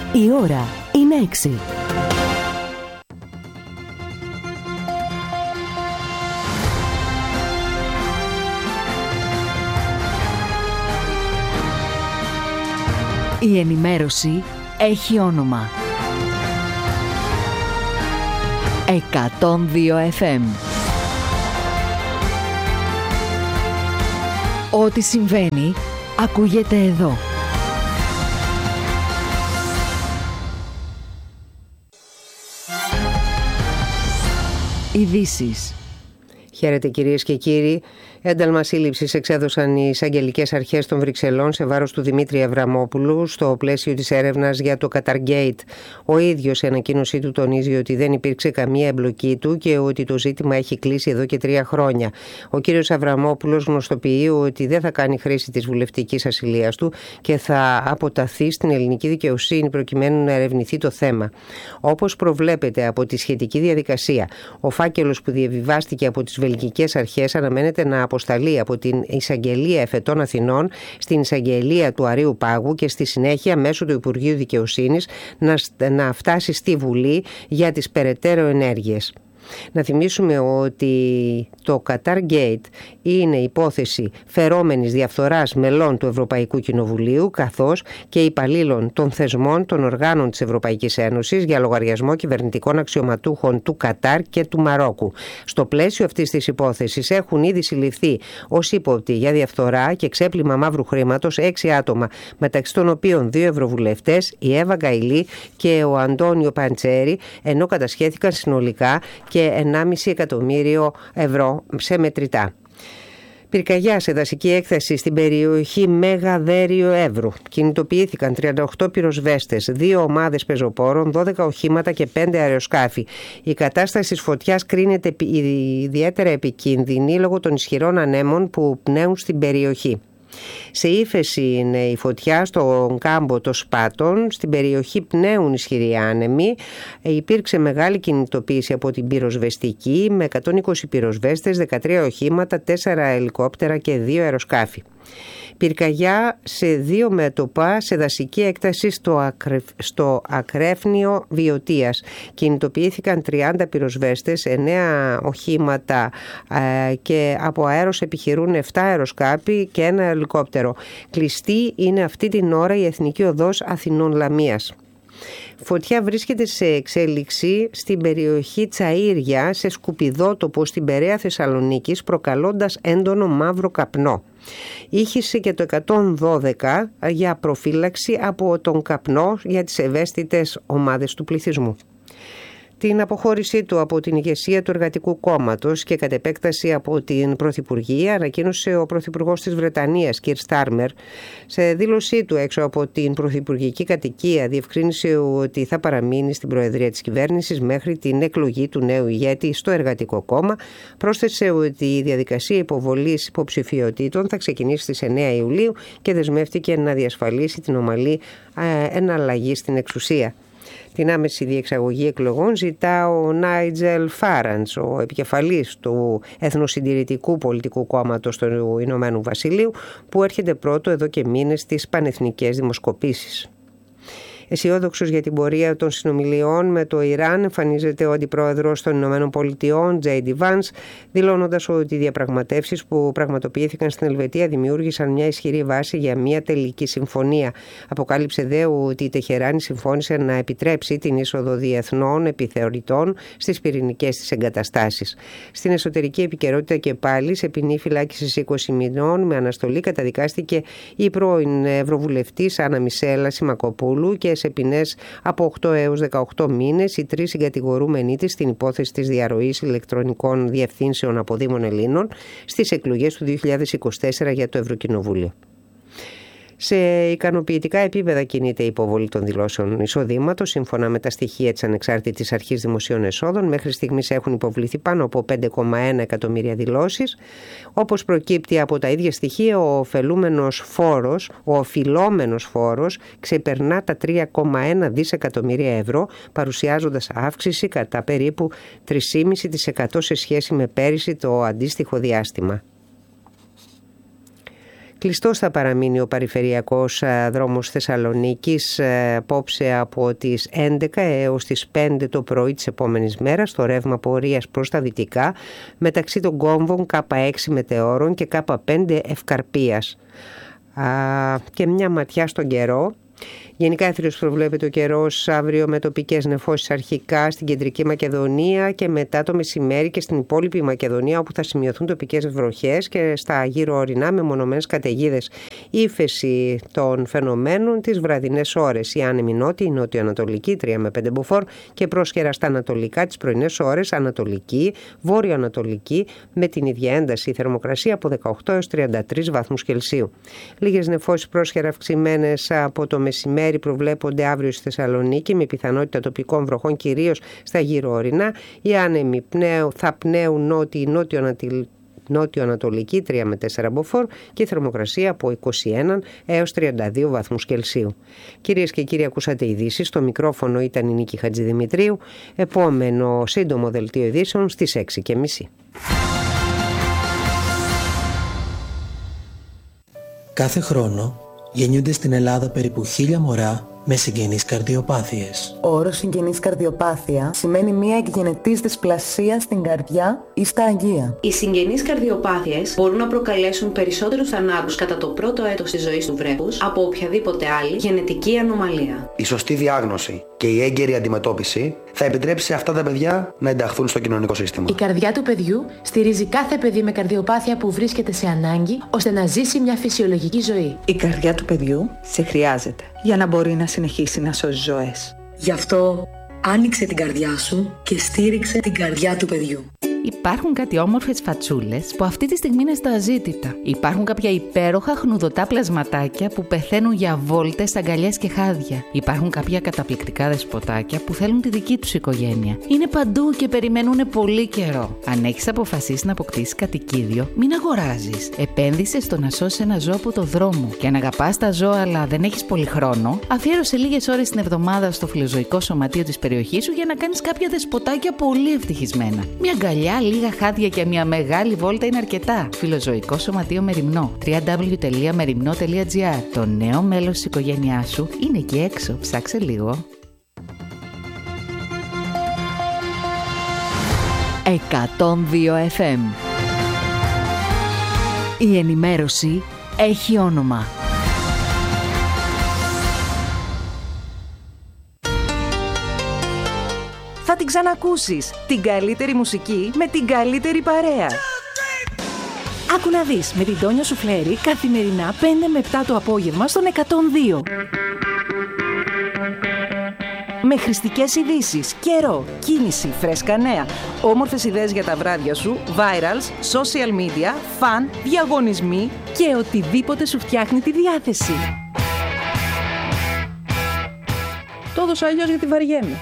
Η ώρα είναι 6. Η ενημέρωση έχει όνομα. 102 FM. Ό,τι συμβαίνει, ακούγεται εδώ. Ειδήσεις. Χαίρετε κυρίες και κύριοι. Ένταλμα σύλληψης εξέδωσαν οι εισαγγελικές αρχές των Βρυξελών σε βάρος του Δημήτρη Αβραμόπουλου στο πλαίσιο της έρευνας για το Qatargate. Ο ίδιος σε ανακοίνωσή του τονίζει ότι δεν υπήρξε καμία εμπλοκή του και ότι το ζήτημα έχει κλείσει εδώ και 3 χρόνια. Ο κύριος Αβραμόπουλος γνωστοποιεί ότι δεν θα κάνει χρήση της βουλευτικής ασυλίας του και θα αποταθεί στην ελληνική δικαιοσύνη προκειμένου να ερευνηθεί το θέμα. Όπως προβλέπεται από τη σχετική διαδικασία, ο φάκελος που διαβιβάστηκε από τις βελγικές αρχές αναμένεται να αποσταλεί από την Εισαγγελία Εφετών Αθηνών στην Εισαγγελία του Αρείου Πάγου και στη συνέχεια μέσω του Υπουργείου Δικαιοσύνης να φτάσει στη Βουλή για τις περαιτέρω ενέργειες. Να θυμίσουμε ότι το Qatargate είναι υπόθεση φερόμενης διαφθοράς μελών του Ευρωπαϊκού Κοινοβουλίου καθώς και υπαλλήλων των θεσμών των οργάνων της Ευρωπαϊκής Ένωσης για λογαριασμό κυβερνητικών αξιωματούχων του Κατάρ και του Μαρόκου. Στο πλαίσιο αυτής της υπόθεσης έχουν ήδη συλληφθεί ως ύποπτοι για διαφθορά και ξέπλυμα μαύρου χρήματος 6 άτομα, μεταξύ των οποίων 2 ευρωβουλευτές, η Εύα Γκαηλή και ο Αντώνιο Παντσέρη, ενώ κατασχέθηκαν συνολικά και 1,5 εκατομμύριο ευρώ σε μετρητά. Πυρκαγιά σε δασική έκθεση στην περιοχή Μέγα Δέριο Εύρου. Κινητοποιήθηκαν 38 πυροσβέστες, 2 ομάδες πεζοπόρων, 12 οχήματα και 5 αεροσκάφη. Η κατάσταση της φωτιάς κρίνεται ιδιαίτερα επικίνδυνη λόγω των ισχυρών ανέμων που πνέουν στην περιοχή. Σε ύφεση είναι η φωτιά στον κάμπο των Σπάτων. Στην περιοχή πνέουν ισχυροί άνεμοι. Υπήρξε μεγάλη κινητοποίηση από την πυροσβεστική με 120 πυροσβέστες, 13 οχήματα, 4 ελικόπτερα και 2 αεροσκάφη. Πυρκαγιά σε 2 μέτωπα σε δασική έκταση στο Ακρέφνιο Βιωτίας. Κινητοποιήθηκαν 30 πυροσβέστες, 9 οχήματα και από αέρος επιχειρούν 7 αεροσκάπη και 1 ελικόπτερο. Κλειστή είναι αυτή την ώρα η Εθνική Οδός Αθηνών Λαμίας. Φωτιά βρίσκεται σε εξέλιξη στην περιοχή Τσαΐρια σε σκουπιδότοπο στην Περαία Θεσσαλονίκης, προκαλώντας έντονο μαύρο καπνό. Ήχησε και το 112 για προφύλαξη από τον καπνό για τις ευαίσθητες ομάδες του πληθυσμού. Την αποχώρησή του από την ηγεσία του Εργατικού Κόμματος και κατ' επέκταση από την Πρωθυπουργία ανακοίνωσε ο Πρωθυπουργός της Βρετανίας, Κιρ Στάρμερ. Σε δήλωσή του έξω από την Πρωθυπουργική κατοικία διευκρίνησε ότι θα παραμείνει στην Προεδρία της Κυβέρνησης μέχρι την εκλογή του νέου ηγέτη στο Εργατικό Κόμμα. Πρόσθεσε ότι η διαδικασία υποβολής υποψηφιωτήτων θα ξεκινήσει στις 9 Ιουλίου και δεσμεύτηκε να διασφαλίσει την ομαλή εναλλαγή στην εξουσία. Την άμεση διεξαγωγή εκλογών ζητά ο Νάιτζελ Φάραντς, ο επικεφαλής του Εθνοσυντηρητικού Πολιτικού Κόμματος του Ηνωμένου Βασιλείου, που έρχεται πρώτο εδώ και μήνες στις πανεθνικές δημοσκοπήσεις. Αισιόδοξος για την πορεία των συνομιλιών με το Ιράν εμφανίζεται ο αντιπρόεδρος των Ηνωμένων Πολιτειών, J.D. Vance, δηλώνοντας ότι οι διαπραγματεύσεις που πραγματοποιήθηκαν στην Ελβετία δημιούργησαν μια ισχυρή βάση για μια τελική συμφωνία. Αποκάλυψε δε ότι η Τεχεράνη συμφώνησε να επιτρέψει την είσοδο διεθνών επιθεωρητών στις πυρηνικές της εγκαταστάσεις. Στην εσωτερική επικαιρότητα και πάλι, σε ποινή φυλάκισης 20 μηνών με αναστολή, καταδικάστηκε η πρώην Ευρωβουλευτής Άννα Μισέλα Σιμακοπούλου και σε ποινές από 8 έως 18 μήνες οι 3 συγκατηγορούμενοι της στην υπόθεση της διαρροής ηλεκτρονικών διευθύνσεων από Δήμων Ελλήνων στις εκλογές του 2024 για το Ευρωκοινοβούλιο. Σε ικανοποιητικά επίπεδα κινείται η υποβολή των δηλώσεων εισοδήματος. Σύμφωνα με τα στοιχεία της Ανεξάρτητης Αρχής Δημοσίων Εσόδων, μέχρι στιγμής έχουν υποβληθεί πάνω από 5,1 εκατομμύρια δηλώσεις. Όπως προκύπτει από τα ίδια στοιχεία, ο οφειλόμενος φόρος ξεπερνά τα 3,1 δισεκατομμύρια ευρώ, παρουσιάζοντας αύξηση κατά περίπου 3,5% σε σχέση με πέρυσι το αντίστοιχο διάστημα. Κλειστός θα παραμείνει ο περιφερειακός δρόμος Θεσσαλονίκης απόψε από τις 11 έως τις 5 το πρωί της επόμενης μέρας στο ρεύμα πορείας προς τα δυτικά μεταξύ των κόμβων K6 Μετεώρων και K5 Ευκαρπίας. Και μια ματιά στον καιρό. Γενικά έθριος προβλέπεται ο καιρός αύριο με τοπικές νεφώσεις αρχικά στην κεντρική Μακεδονία και μετά το μεσημέρι και στην υπόλοιπη Μακεδονία, όπου θα σημειωθούν τοπικές βροχές και στα γύρω ορεινά με μονομένες καταιγίδες. Ύφεση των φαινομένων τις βραδινές ώρες. Η άνεμη νότια, η νότιο-ανατολική 3 με 5 μποφόρ και πρόσχερα στα ανατολικά τις πρωινές ώρες, ανατολική, βόρειο-ανατολική με την ίδια ένταση. Η θερμοκρασία από 18 έως 33 βαθμούς Κελσίου. Λίγες νεφώσεις πρόσχερα αυξημένες από το μεσημέρι προβλέπονται αύριο στη Θεσσαλονίκη με πιθανότητα τοπικών βροχών κυρίως στα γύρω ορεινά. Οι άνεμοι θα πνέουν νότιο-ανατολική 3 με 4 μποφόρ και η θερμοκρασία από 21 έως 32 βαθμούς Κελσίου. Κυρίες και κύριοι, ακούσατε ειδήσεις. Στο μικρόφωνο ήταν η Νίκη Χατζηδημητρίου. Επόμενο σύντομο δελτίο ειδήσεων στις 6:30. Κάθε χρόνο γεννιούνται στην Ελλάδα περίπου 1.000 μωρά με συγγενείς καρδιοπάθειες. Ο όρος συγγενής καρδιοπάθεια σημαίνει μια εκγενετής δυσπλασία στην καρδιά ή στα αγεία. Οι συγγενείς καρδιοπάθειες μπορούν να προκαλέσουν περισσότερους θανάτους κατά το πρώτο έτος της ζωής του βρέφους από οποιαδήποτε άλλη γενετική ανομαλία. Η σωστή διάγνωση και η έγκαιρη αντιμετώπιση θα επιτρέψει σε αυτά τα παιδιά να ενταχθούν στο κοινωνικό σύστημα. Η καρδιά του παιδιού στηρίζει κάθε παιδί με καρδιοπάθεια που βρίσκεται σε ανάγκη ώστε να ζήσει μια φυσιολογική ζωή. Η καρδιά του παιδιού σε χρειάζεται για να μπορεί να συνεχίσει να σώζει ζωές. Γι' αυτό άνοιξε την καρδιά σου και στήριξε την καρδιά του παιδιού. Υπάρχουν κάτι όμορφες φατσούλες που αυτή τη στιγμή είναι στα αζήτητα. Υπάρχουν κάποια υπέροχα χνουδωτά πλασματάκια που πεθαίνουν για βόλτες, αγκαλιές και χάδια. Υπάρχουν κάποια καταπληκτικά δεσποτάκια που θέλουν τη δική τους οικογένεια. Είναι παντού και περιμένουν πολύ καιρό. Αν έχεις αποφασίσει να αποκτήσεις κατοικίδιο, μην αγοράζεις. Επένδυσε στο να σώσεις ένα ζώο από το δρόμο. Και αν αγαπάς τα ζώα αλλά δεν έχεις πολύ χρόνο, αφιέρωσε λίγες ώρες την εβδομάδα στο φιλοζωικό σωματείο της περιοχής σου για να κάνεις κάποια δεσποτάκια πολύ ευτυχισμένα. Μια αγκαλιά, λίγα χάδια και μια μεγάλη βόλτα είναι αρκετά. Φιλοζωικό Σωματείο Μεριμνό. www.merimno.gr. Το νέο μέλος της οικογένειάς σου είναι εκεί έξω. Ψάξε λίγο. 102 FM. Η ενημέρωση έχει όνομα. Θα την ξανακούσεις. Την καλύτερη μουσική με την καλύτερη παρέα. Άκου να δεις με την Τόνια Σουφλέρη καθημερινά 5 με 7 το απόγευμα στον 102. Με χρηστικές ειδήσεις, καιρό, κίνηση, φρέσκα νέα, όμορφες ιδέες για τα βράδια σου, virals, social media, φαν, διαγωνισμοί και οτιδήποτε σου φτιάχνει τη διάθεση. Το έδωσα αλλιώς γιατί βαριέμαι.